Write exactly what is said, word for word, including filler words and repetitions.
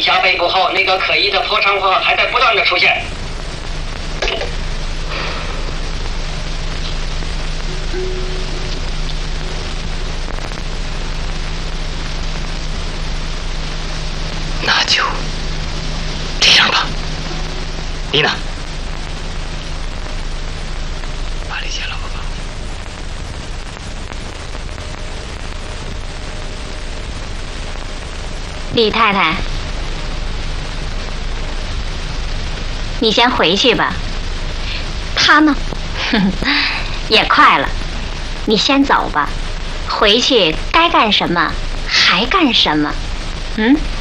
下北部后，那个可疑的破场货还在不断的出现。 那就这样吧。丽娜，把这些了吧。 李太太，你先回去吧。他呢？也快了，你先走吧。回去该干什么还干什么。嗯。